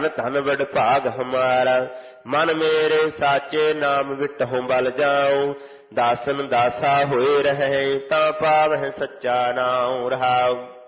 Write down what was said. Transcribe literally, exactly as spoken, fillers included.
ਧਨ ਵਡ ਭਾਗ ਹਮਾਰਾ। ਮਨ ਮੇਰੇ ਸਾਚੇ ਨਾਮ ਵਿਟਹੁ ਬਲ ਜਾਉ। ਦਾਸਨ ਦਾਸਾ ਹੋਏ ਰਹੇ ਤਾਂ ਪਾਵਹਿ ਸੱਚਾ ਨਾਉ ਰਹਾਉ।